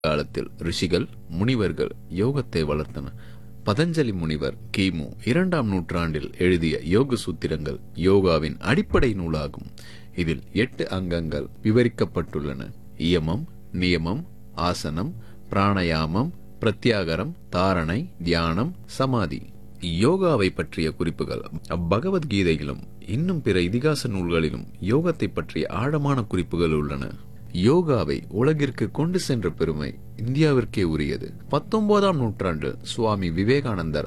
காலத்தில் ரிஷிகள் முனிவர்கள் யோகத்தை வளர்த்தனர். பதஞ்சலி முனிவர் கிமு 2ஆம் நூற்றாண்டில் எழுதிய யோக சூத்திரங்கள் யோகாவின் அடிப்படை நூலாகும். இதில் 8 அங்கங்கள் விவரிக்கப்பட்டுள்ளன. இயமம், நியமம், ஆசனம், பிராணயாமம், பிரத்யாகரம், தாரணை, தியானம், சமாதி. யோகாவை பற்றிய குறிப்புகள் பகவத்கீதையிலும் இன்னும் பிற இதிகாச நூல்களிலும் யோகத்தை பற்றிய ஆழமான குறிப்புகள் உள்ளன. யோகாவை உலகிற்கு கொண்டு சென்ற பெருமை இந்தியாவிற்கே உரியது. 19ஆம் நூற்றாண்டில் சுவாமி விவேகானந்தர்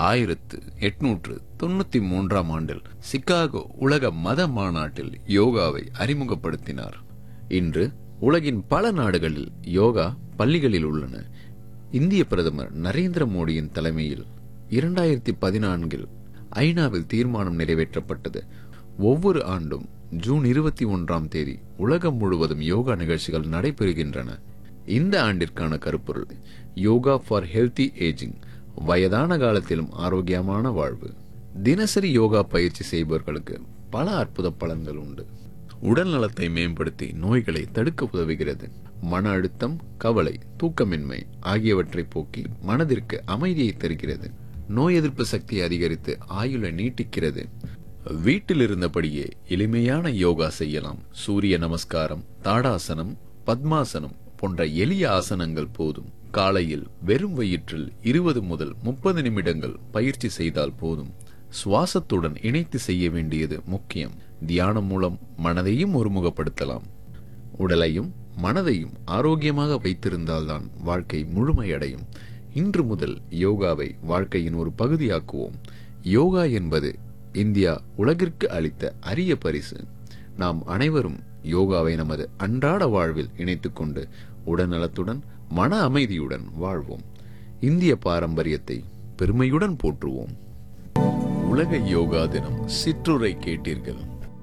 1893ஆம் ஆண்டில் சிகாகோ உலக மத மாநாட்டில் யோகாவை அறிமுகப்படுத்தினார். இன்று உலகின் பல நாடுகளில் யோகா பள்ளிகளில் உள்ளன. இந்திய பிரதமர் நரேந்திர மோடியின் தலைமையில் 2014இல் ஐநாவில் தீர்மானம் நிறைவேற்றப்பட்டது. ஒவ்வொரு ஆண்டும் ஜூன் 21ஆம் தேதி உலகம் முழுவதும் யோகா நிகழ்ச்சிகள் நடைபெறுகின்றன. இந்த ஆண்டிற்கான கருப்பொருள் யோகா ஃபார் ஹெல்தி ஏஜிங், வயதான காலத்திலும் ஆரோக்கியமான வாழ்வு. தினசரி யோகா பயிற்சி செய்பவர்களுக்கு பல அற்புத பலன்கள் உண்டு. உடல் நலத்தை மேம்படுத்தி நோய்களை தடுக்க உதவுகிறது. மன அழுத்தம், கவலை, தூக்கமின்மை ஆகியவற்றை போக்கி மனதிற்கு அமைதியை தருகிறது. நோய் எதிர்ப்பு சக்தியை அதிகரித்து ஆயுளை நீட்டிக்கிறது. வீட்டில் இருந்தபடியே எளிமையான யோகா செய்யலாம். சூரிய நமஸ்காரம், தாடாசனம், பத்மாசனம் போன்ற எளிய ஆசனங்கள் போதும். காலையில் வெறும் வயிற்றில் 20 முதல் 30 நிமிடங்கள் பயிற்சி செய்தால் போதும். சுவாசத்துடன் இணைத்து செய்ய வேண்டியது முக்கியம். தியானம் மூலம் மனதையும் ஒருமுகப்படுத்தலாம். உடலையும் மனதையும் ஆரோக்கியமாக வைத்திருந்தால்தான் வாழ்க்கை முழுமையடையும். இன்று முதல் யோகாவை வாழ்க்கையின் ஒரு பகுதியாக்குவோம். யோகா என்பது இந்தியா உலகிற்கு அளித்த அரிய பரிசு. நாம் அனைவரும் யோகாவை நமது அன்றாட வாழ்வில் இணைத்துக் கொண்டு உடல்நலத்துடன் மன அமைதியுடன் வாழ்வோம். இந்திய பாரம்பரியத்தை பெருமையுடன் போற்றுவோம். உலக யோகா தினம் சிற்றுரை கேட்டீர்கள்.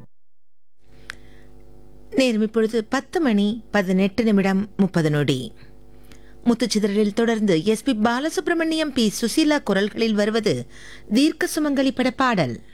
நேரம் இப்பொழுது 10:18 முத்துச்சிதறலில் தொடர்ந்து எஸ்பி பாலசுப்ரமணியம், பி சுசீலா குரல்களில் வருவது தீர்க்க சுமங்கலி பட பாடல்.